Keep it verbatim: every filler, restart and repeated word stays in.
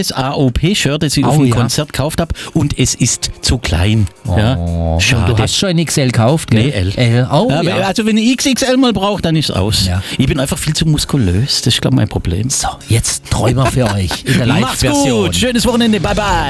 das A O P-Shirt, das ich Oh, auf dem ja. Konzert gekauft habe und es ist zu klein. Ja, Oh, schade. du hast schon ein X L gekauft, gell? Nee, L. L. Oh, Ja, ja. Also wenn ich X X L mal brauche, dann ist es aus. Ja. Ich bin einfach viel zu muskulös, das ist glaube ich mein Problem. So, jetzt Träumer für euch in der Macht's Live-Version. gut, schönes Wochenende, bye bye.